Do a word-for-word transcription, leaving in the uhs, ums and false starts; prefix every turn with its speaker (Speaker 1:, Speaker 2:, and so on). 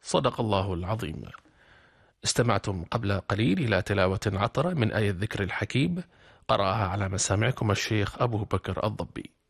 Speaker 1: صدق الله العظيم. استمعتم قبل قليل إلى تلاوة عطرة من آية الذكر الحكيم، قرأها على مسامعكم الشيخ أبو بكر الضبي.